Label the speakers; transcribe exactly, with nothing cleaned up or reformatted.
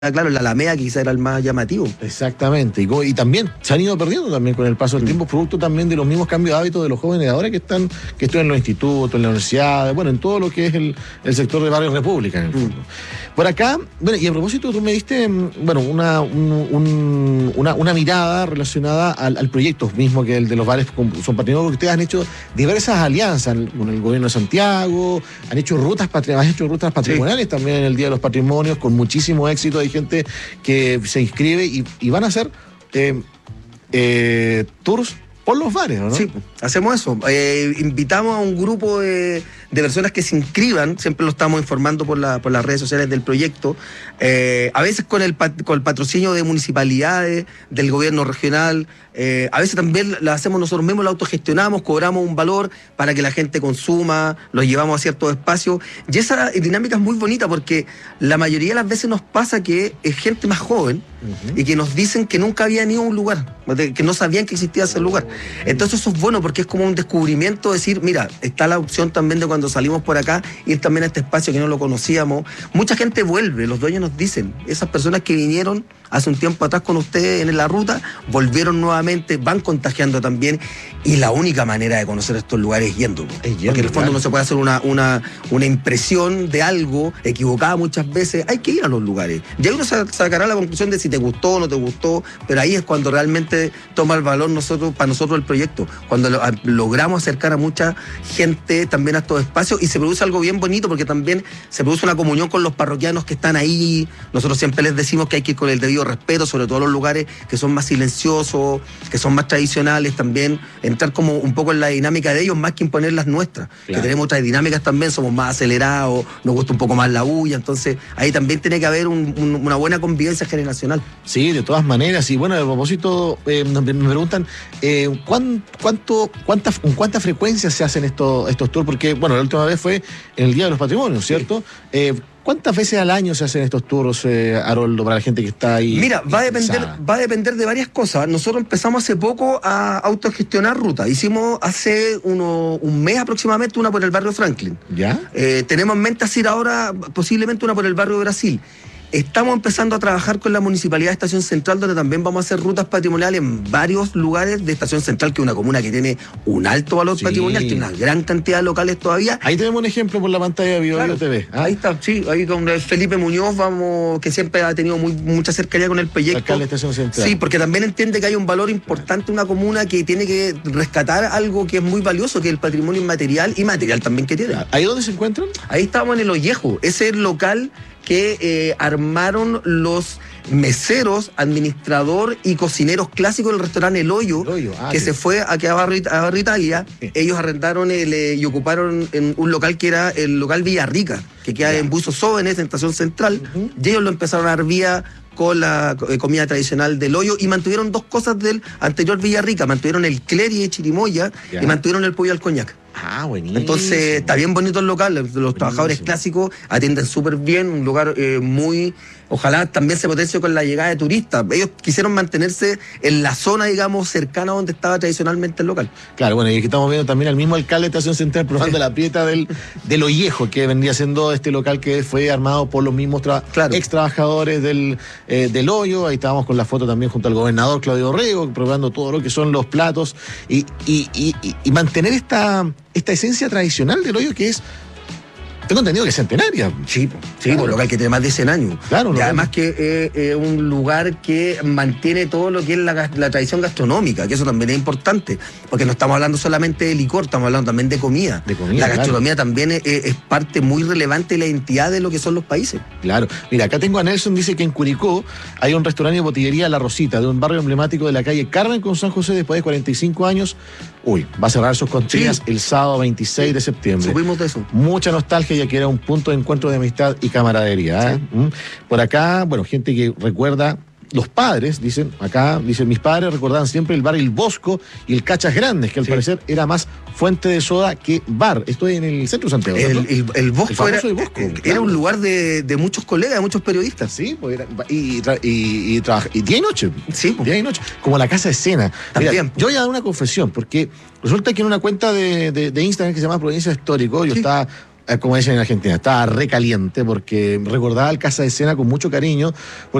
Speaker 1: claro, la Alameda que quizá era el más llamativo.
Speaker 2: Exactamente, y, y también se han ido perdiendo también con el paso del mm. tiempo, producto también de los mismos cambios de hábitos de los jóvenes de ahora que están, que están en los institutos, en la universidad, bueno, en todo lo que es el, el sector de Barrio República, en el fondo. Mm. Por acá, bueno, y a propósito, tú me diste, bueno, una, un, un, una, una mirada relacionada al, al proyecto mismo, que el de los bares son patrimonios, porque ustedes han hecho diversas alianzas con el gobierno de Santiago, han hecho rutas, patri han hecho rutas patrimoniales sí. también en el Día de los Patrimonios, con muchísimo éxito. Hay gente que se inscribe y, y van a hacer eh, eh, tours por los bares, ¿no?
Speaker 1: Sí, hacemos eso. Eh, invitamos a un grupo de, de personas que se inscriban, siempre lo estamos informando por, la, por las redes sociales del proyecto, eh, a veces con el, con el patrocinio de municipalidades, del gobierno regional, eh, a veces también la hacemos nosotros mismos, la autogestionamos, cobramos un valor para que la gente consuma, los llevamos a ciertos espacios, y esa dinámica es muy bonita porque la mayoría de las veces nos pasa que es gente más joven uh-huh. y que nos dicen que nunca habían ido a un lugar, que no sabían que existía ese lugar. Entonces eso es bueno porque es como un descubrimiento, decir, mira, está la opción también de cuando salimos por acá, ir también a este espacio que no lo conocíamos. Mucha gente vuelve, los dueños nos dicen, esas personas que vinieron hace un tiempo atrás con ustedes en la ruta, volvieron nuevamente, van contagiando también, y la única manera de conocer estos lugares es yendo. Es yendo porque en el fondo claro. no se puede hacer una, una, una impresión de algo equivocada muchas veces, hay que ir a los lugares. Y ahí uno sacará la conclusión de si te gustó o no te gustó, pero ahí es cuando realmente toma el valor nosotros, para nosotros el proyecto, cuando lo, a, logramos acercar a mucha gente también a estos espacios, y se produce algo bien bonito porque también se produce una comunión con los parroquianos que están ahí. Nosotros siempre les decimos que hay que ir con el debido respeto, sobre todo los lugares que son más silenciosos, que son más tradicionales, también entrar como un poco en la dinámica de ellos más que imponer las nuestras, claro. que tenemos otras dinámicas también, somos más acelerados, nos gusta un poco más la bulla, entonces ahí también tiene que haber un, un, una buena convivencia generacional.
Speaker 2: Sí, de todas maneras, y bueno, a propósito, eh, me preguntan, eh, ¿cuán, cuánto, cuánta, ¿con cuánta frecuencia se hacen estos, estos tours? Porque, bueno, la última vez fue en el Día de los Patrimonios, ¿cierto? Sí. Eh, ¿Cuántas veces al año se hacen estos tours, eh, Haroldo, para la gente que está ahí?
Speaker 1: Mira, va a depender, va a depender de varias cosas. Nosotros empezamos hace poco a autogestionar rutas. Hicimos hace uno, un mes aproximadamente una por el barrio Franklin.
Speaker 2: ¿Ya?
Speaker 1: Eh, tenemos en mente hacer ahora posiblemente una por el barrio Brasil. Estamos empezando a trabajar con la Municipalidad de Estación Central, donde también vamos a hacer rutas patrimoniales en varios lugares de Estación Central, que es una comuna que tiene un alto valor sí. patrimonial, tiene una gran cantidad de locales todavía.
Speaker 2: Ahí tenemos un ejemplo por la pantalla de Bio claro. T V.
Speaker 1: ¿Ah? Ahí está, sí, ahí con Felipe Muñoz, vamos, que siempre ha tenido muy, mucha cercanía con el proyecto.
Speaker 2: Acá en la Estación Central.
Speaker 1: Sí, porque también entiende que hay un valor importante, una comuna que tiene que rescatar algo que es muy valioso, que es el patrimonio inmaterial y material también que tiene.
Speaker 2: ¿Ahí dónde se encuentran?
Speaker 1: Ahí estamos en el Ollejo, ese es el local que eh, armaron los meseros, administrador y cocineros clásicos del restaurante El Hoyo, El Hoyo ah, que sí. se fue aquí a Barrio, a Barrio Italia. Sí. Ellos arrendaron el, eh, y ocuparon en un local que era el local Villarrica, que queda ya. en Buenos Jóvenes, en Estación Central, uh-huh. y ellos lo empezaron a dar vía con la eh, comida tradicional del Hoyo, y mantuvieron dos cosas del anterior Villarrica, mantuvieron el cleri de chirimoya ya. y mantuvieron el pollo al coñac.
Speaker 2: Ah, buenísimo.
Speaker 1: Entonces, está bien bonito el local, los buenísimo. Trabajadores clásicos atienden súper bien, un lugar eh, muy... Ojalá también se potencie con la llegada de turistas. Ellos quisieron mantenerse en la zona, digamos, cercana a donde estaba tradicionalmente el local.
Speaker 2: Claro, bueno, y aquí estamos viendo también al mismo alcalde de Estación Central probando la prieta del, del Ollejo, que vendría siendo este local que fue armado por los mismos tra- claro. ex trabajadores del, eh, del Hoyo. Ahí estábamos con la foto también junto al gobernador Claudio Orrego, probando todo lo que son los platos y, y, y, y, y mantener esta, esta esencia tradicional del Hoyo que es... Tengo entendido que es centenaria.
Speaker 1: Sí, sí, claro. Un local que tiene más de cien años. Claro. Y además que es eh, eh, un lugar que mantiene todo lo que es la, la tradición gastronómica, que eso también es importante, porque no estamos hablando solamente de licor, estamos hablando también de comida.
Speaker 2: De comida,
Speaker 1: la gastronomía
Speaker 2: claro.
Speaker 1: también es, es parte muy relevante de la identidad de lo que son los países.
Speaker 2: Claro. Mira, acá tengo a Nelson, dice que en Curicó hay un restaurante de botillería La Rosita, de un barrio emblemático de la calle Carmen con San José, después de cuarenta y cinco años. Uy, va a cerrar sus cortinas sí. el sábado veintiséis sí. de septiembre.
Speaker 1: Supimos de eso.
Speaker 2: Mucha nostalgia, ya que era un punto de encuentro de amistad y camaradería. ¿eh? Sí. ¿Mm? Por acá, bueno, gente que recuerda... Los padres, dicen acá, dicen, mis padres recordaban siempre el bar El Bosco y el Cachas Grandes, que al sí. parecer era más fuente de soda que bar. Estoy en el centro de Santiago.
Speaker 1: El, el, el Bosco, el era,
Speaker 2: Bosco
Speaker 1: era
Speaker 2: claro.
Speaker 1: un lugar de, de muchos colegas, de muchos periodistas.
Speaker 2: Sí, pues era, y, y, y, y, trabaja, y día y noche.
Speaker 1: Sí.
Speaker 2: Día y noche. Como la casa de escena. Mira, yo voy a dar una confesión, porque resulta que en una cuenta de, de, de Instagram que se llama Provincia Histórico, yo sí. estaba como dicen en Argentina, estaba recaliente porque recordaba el Casa de Escena con mucho cariño.